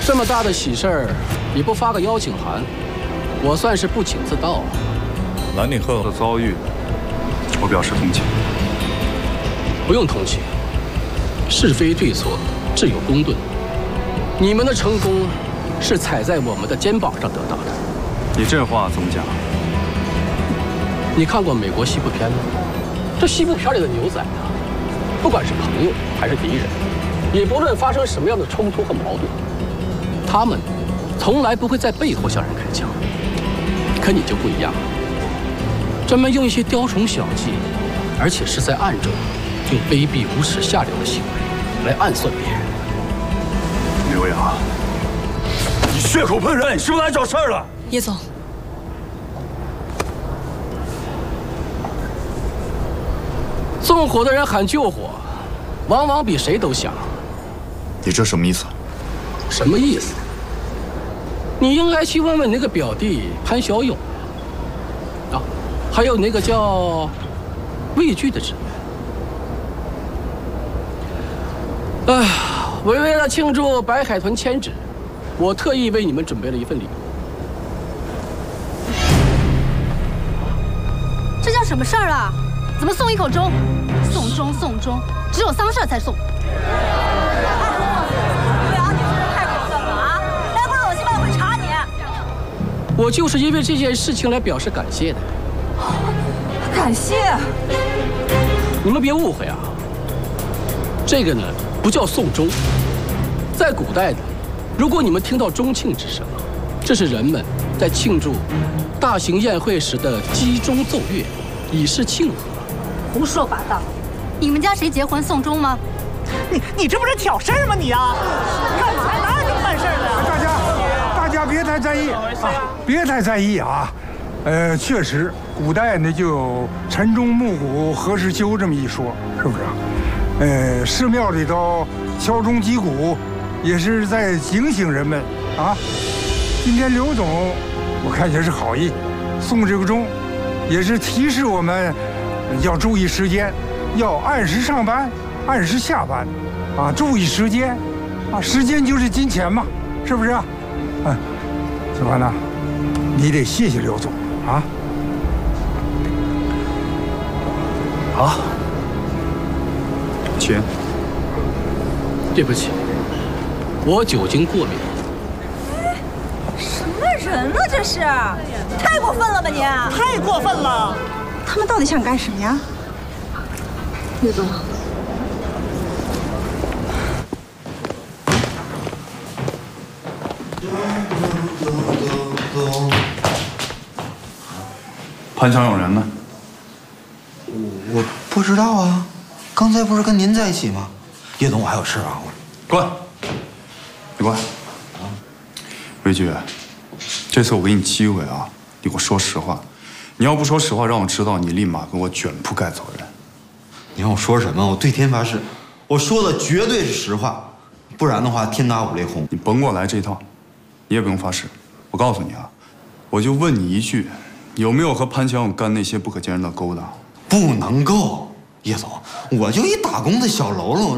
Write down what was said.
这么大的喜事儿，你不发个邀请函，我算是不请自到啊。 兰陵鹤的遭遇，我表示同情。 不用同情，是非对错自有公论。你们的成功是踩在我们的肩膀上得到的。 你这话怎么讲？ 你看过美国西部片吗？这西部片里的牛仔啊，不管是朋友还是敌人，也不论发生什么样的冲突和矛盾，他们从来不会在背后向人开枪。可你就不一样了，专门用一些雕虫小技，而且是在暗中用卑鄙无耻下流的行为来暗算别人。 刘洋，你血口喷人，是不是来找事儿了？ 叶总， 纵火的人喊救火，往往比谁都响。 你这什么意思？ 什么意思？你应该去问问那个表弟潘小勇啊，还有那个叫魏剧的职员。哎，为了庆祝白海豚迁址，我特意为你们准备了一份礼物。 这叫什么事儿啊？怎么送一口钟？送钟，只有丧事才送。 对啊，你真是太过分了啊！来不然我去办会查你。 我就是因为这件事情来表示感谢的。 感谢。 你们别误会啊，这个呢不叫送钟。在古代呢，如果你们听到钟磬之声，这是人们在庆祝大型宴会时的击钟奏乐，以示庆贺。 胡说八道！你们家谁结婚送钟吗？ 你这不是挑事儿吗你啊？干财哪有这么办事儿的？ 大家别太在意啊，别太在意啊。确实，古代呢就有晨钟暮鼓何时休这么一说，是不是啊？寺庙里头敲钟击鼓，也是在警醒人们啊。今天刘总，我看也是好意，送这个钟，也是提示我们要注意时间，要按时上班，按时下班，啊，注意时间，啊，时间就是金钱嘛，是不是啊？小欢呐，你得谢谢刘总啊。 好，请。 对不起，我酒精过敏。 什么人呢？这是，太过分了吧你！太过分了！ 他们到底想干什么呀？ 叶总， 潘强勇人呢？ 我不知道啊，刚才不是跟您在一起吗？叶总，我还有事啊， 滚！你滚！魏局，这次我给你机会啊，你给我说实话。你要不说实话，让我知道，你立马给我卷铺盖走人。 你让我说什么？我对天发誓，我说的绝对是实话，不然的话天打五雷轰。 你甭给我来这一套，你也不用发誓。我告诉你啊，我就问你一句，有没有和潘强勇干那些不可见人的勾当？ 不能够，叶总，我就一打工的小喽啰。